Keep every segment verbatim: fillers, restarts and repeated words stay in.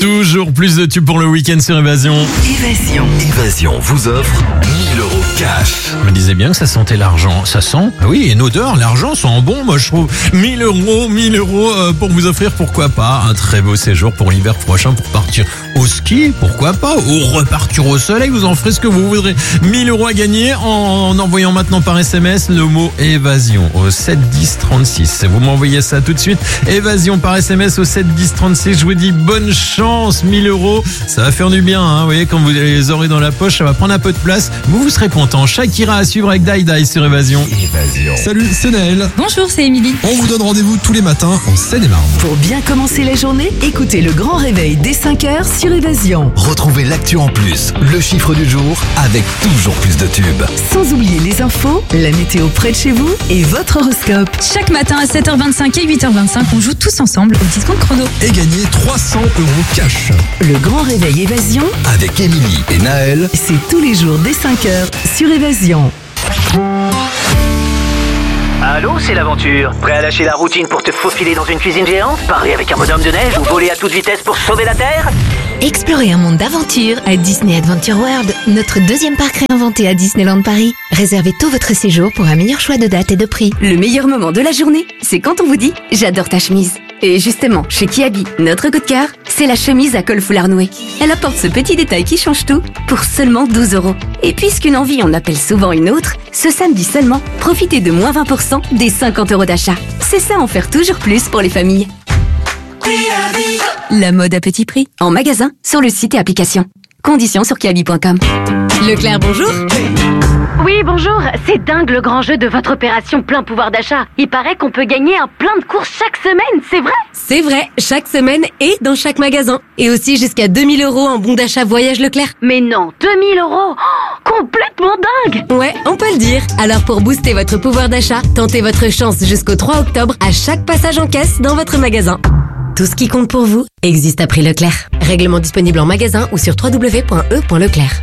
Toujours plus de tubes pour le week-end sur Évasion. Évasion. Évasion vous offre mille euros cash. Je me disais bien que ça sentait l'argent. Ça sent? Ah oui, et une odeur, l'argent sent bon, moi je trouve. mille euros, mille euros euh, pour vous offrir, pourquoi pas, un très beau séjour pour l'hiver prochain pour partir au ski, pourquoi pas, ou repartir au soleil, vous en ferez ce que vous voudrez. mille euros à gagner en envoyant maintenant par S M S le mot Évasion au sept dix trente-six. Vous m'envoyez ça tout de suite. Évasion par S M S au sept dix trente-six. Je vous dis bonne chance, mille euros. Ça va faire du bien, hein. Vous voyez, quand vous les aurez dans la poche, ça va prendre un peu de place. Vous, vous serez content. Shakira à suivre avec Die Die sur Évasion. Évasion. Salut, c'est Naël. Bonjour, c'est Émilie. On vous donne rendez-vous tous les matins en Seine-et-Marne. Pour bien commencer la journée, écoutez le grand réveil dès cinq heures sur Évasion. Retrouvez l'actu en plus, le chiffre du jour avec toujours plus de tubes. Sans oublier les infos, la météo près de chez vous et votre horoscope. Chaque matin à sept heures vingt-cinq et huit heures vingt-cinq, on joue tous ensemble au Discount Chrono. Et gagner trois cents euros cash. Le grand réveil Évasion Avec Émilie et Naël, c'est tous les jours dès cinq heures sur Évasion. Allô, c'est l'aventure. Prêt à lâcher la routine pour te faufiler dans une cuisine géante? Parler avec un bonhomme de neige ou voler à toute vitesse pour sauver la Terre? Explorez un monde d'aventure à Disney Adventure World, notre deuxième parc réinventé à Disneyland Paris. Réservez tout votre séjour pour un meilleur choix de date et de prix. Le meilleur moment de la journée, c'est quand on vous dit « J'adore ta chemise ». Et justement, chez Kiabi, notre coup de cœur, c'est la chemise à col foulard noué. Elle apporte ce petit détail qui change tout pour seulement douze euros. Et puisqu'une envie en appelle souvent une autre, ce samedi seulement, profitez de moins vingt pour cent des cinquante euros d'achat. C'est ça en faire toujours plus pour les familles. La mode à petit prix, en magasin, sur le site et application. Conditions sur kiabi point com. Leclerc, bonjour. Oui, bonjour. C'est dingue le grand jeu de votre opération plein pouvoir d'achat. Il paraît qu'on peut gagner un plein de courses chaque semaine, c'est vrai? C'est vrai, chaque semaine et dans chaque magasin. Et aussi jusqu'à deux mille euros en bon d'achat voyage Leclerc. Mais non, deux mille euros, oh, complètement dingue. Ouais, on peut le dire. Alors pour booster votre pouvoir d'achat, tentez votre chance jusqu'au trois octobre à chaque passage en caisse dans votre magasin. Tout ce qui compte pour vous existe à prix Leclerc. Règlement disponible en magasin ou sur w w w point e point leclerc.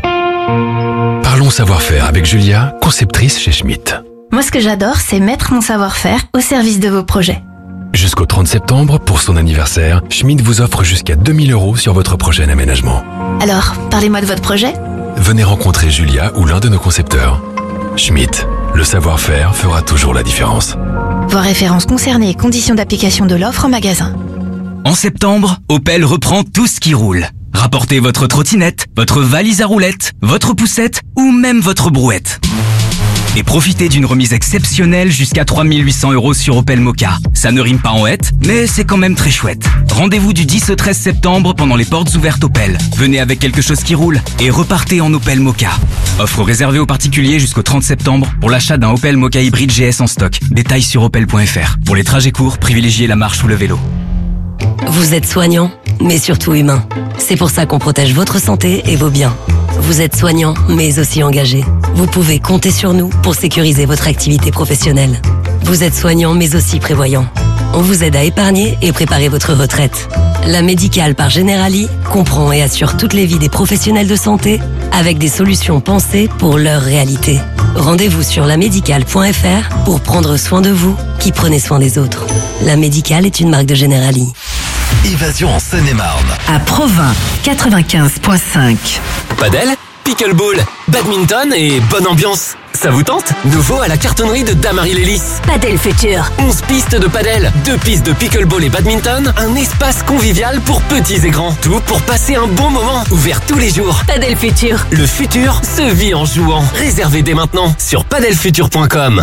Parlons savoir-faire avec Julia, conceptrice chez Schmitt. Moi, ce que j'adore, c'est mettre mon savoir-faire au service de vos projets. Jusqu'au trente septembre, pour son anniversaire, Schmitt vous offre jusqu'à deux mille euros sur votre prochain aménagement. Alors, parlez-moi de votre projet. Venez rencontrer Julia ou l'un de nos concepteurs. Schmitt, le savoir-faire fera toujours la différence. Voir références concernées et conditions d'application de l'offre en magasin. En septembre, Opel reprend tout ce qui roule. Rapportez votre trottinette, votre valise à roulettes, votre poussette ou même votre brouette. Et profitez d'une remise exceptionnelle jusqu'à trois mille huit cents euros sur Opel Mokka. Ça ne rime pas en hête, mais c'est quand même très chouette. Rendez-vous du dix au treize septembre pendant les portes ouvertes Opel. Venez avec quelque chose qui roule et repartez en Opel Mokka. Offre réservée aux particuliers jusqu'au trente septembre pour l'achat d'un Opel Mokka hybride G S en stock. Détails sur opel point f r. Pour les trajets courts, privilégiez la marche ou le vélo. Vous êtes soignant, mais surtout humain. C'est pour ça qu'on protège votre santé et vos biens. Vous êtes soignant, mais aussi engagé. Vous pouvez compter sur nous pour sécuriser votre activité professionnelle. Vous êtes soignant, mais aussi prévoyant. On vous aide à épargner et préparer votre retraite. La Médicale par Generali comprend et assure toutes les vies des professionnels de santé avec des solutions pensées pour leur réalité. Rendez-vous sur la médicale point f r pour prendre soin de vous qui prenez soin des autres. La Médicale est une marque de Generali. Évasion en Seine-et-Marne. À Provins, quatre-vingt-quinze virgule cinq. Padel, pickleball, badminton et bonne ambiance. Ça vous tente? Nouveau à la cartonnerie de Damary Lélis. Padel Futur. onze pistes de padel, deux pistes de pickleball et badminton, un espace convivial pour petits et grands. Tout pour passer un bon moment, ouvert tous les jours. Padel Futur. Le futur se vit en jouant. Réservez dès maintenant sur padel futur point com.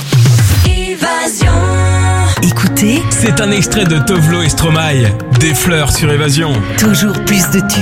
Évasion. Écoutez, C'est un extrait de Tovlo et Stromae. Des fleurs sur Évasion. toujours plus de tubes.